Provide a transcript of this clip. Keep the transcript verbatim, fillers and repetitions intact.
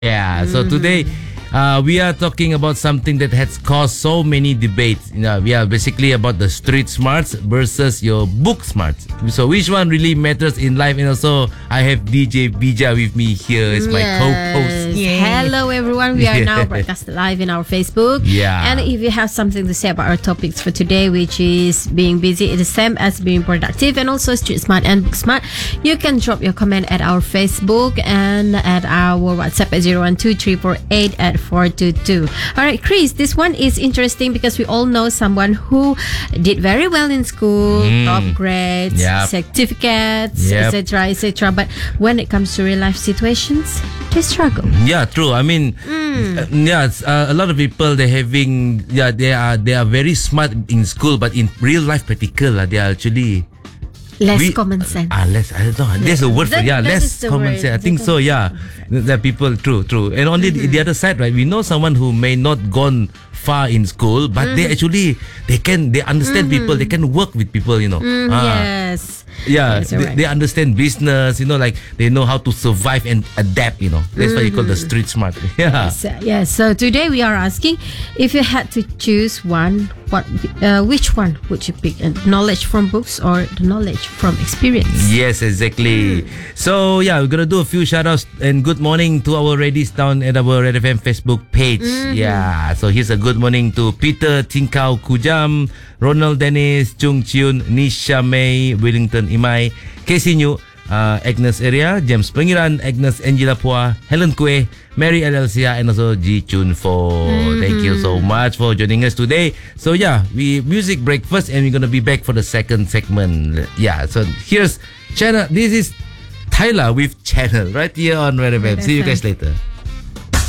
Yeah, so today uh, we are talking about something that has caused so many debates. You know, we are basically about the street smarts versus your book smarts. So which one really matters in life? And also I have D J Bija with me here as my Yes. co-host. Hello everyone. We are now broadcast live in our Facebook. Yeah. And if you have something to say about our topics for today, which is being busy, it is same as being productive and also street smart and book smart, you can drop your comment at our Facebook and at our WhatsApp at zero one two three four eight at four two two. Alright, Chris, this one is interesting because we all know someone who did very well in school, top grades, Yep. certificates, Yep. etc, etc. But when it comes to real life situations, they struggle. Yeah, true. I mean, uh, yeah, it's, uh, a lot of people they having yeah they are they are very smart in school, but in real life practical, uh, they are actually Less we- common sense. Ah, less. I don't know. There's a word for That- yeah, that less is the common word. sense. I think so. Yeah, that people true, true. And on the, the other side, right? We know someone who may not gone far in school, but they actually they can they understand people. They can work with people. You know. Mm, Ah. yes. Yeah, Yes, they, alright. they understand business. You know, like they know how to survive and adapt. You know, that's why you call the street smart. Yeah. So, yeah. So today we are asking if you had to choose one, what, uh, which one would you pick? Uh, knowledge from books or the knowledge from experience? Yes, exactly. So yeah, we're gonna do a few shout outs and good morning to our Reddies down at our Red F M Facebook page. Yeah. So here's a good morning to Peter Tinkau Kujam, Ronald Dennis, Chung Chiun, Nisha May, Wellington Imai, Casey New, uh, Agnes Area, James Pengiran, Agnes Angela Pua, Helen Kue, Mary Alelsia, and also Ji Chun Fo. Thank you so much for joining us today. So yeah, we music break first and we're gonna be back for the second segment. Yeah, so here's Channel. This is Tyler with Channel right here on Red F M. See you guys later.